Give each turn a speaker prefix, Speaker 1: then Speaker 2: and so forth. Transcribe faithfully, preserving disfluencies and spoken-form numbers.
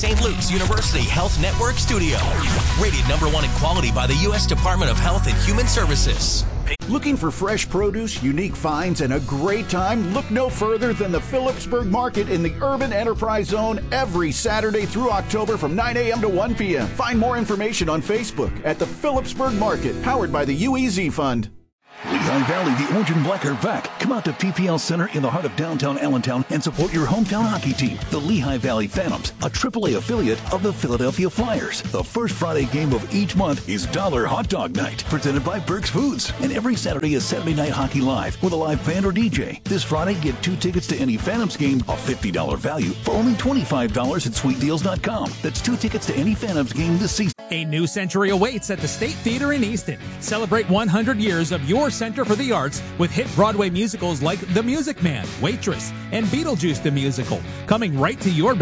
Speaker 1: Saint Luke's University Health Network Studio. Rated number one in quality by the U S Department of Health and Human Services.
Speaker 2: Looking for fresh produce, unique finds, and a great time? Look no further than the Phillipsburg Market in the Urban Enterprise Zone every Saturday through October from nine a.m. to one p.m. Find more information on Facebook at the Phillipsburg Market, powered by the U E Z Fund.
Speaker 3: Lehigh Valley, the Orange and Black are back. Come out to P P L Center in the heart of downtown Allentown and support your hometown hockey team, the Lehigh Valley Phantoms, a triple A affiliate of the Philadelphia Flyers. The first Friday game of each month is Dollar Hot Dog Night, presented by Burke's Foods. And every Saturday is Saturday Night Hockey Live with a live band or D J. This Friday, get two tickets to any Phantoms game, a fifty dollars value, for only twenty-five dollars at sweet deals dot com. That's two tickets to any Phantoms game this season.
Speaker 4: A new century awaits at the State Theater in Easton. Celebrate one hundred years of your Center for the Arts with hit Broadway musicals like The Music Man, Waitress, and Beetlejuice the Musical, coming right to your